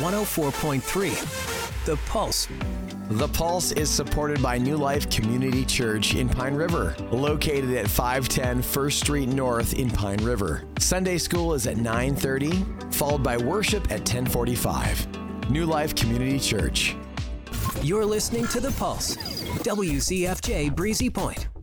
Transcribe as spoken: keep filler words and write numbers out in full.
one oh four point three. The Pulse. The Pulse is supported by New Life Community Church in Pine River, located at five ten First Street North in Pine River. Sunday school is at nine thirty, followed by worship at ten forty-five. New Life Community Church. You're listening to The Pulse. W C F J Breezy Point.